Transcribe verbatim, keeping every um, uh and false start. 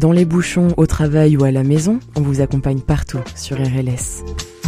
Dans les bouchons, au travail ou à la maison, on vous accompagne partout sur R L S.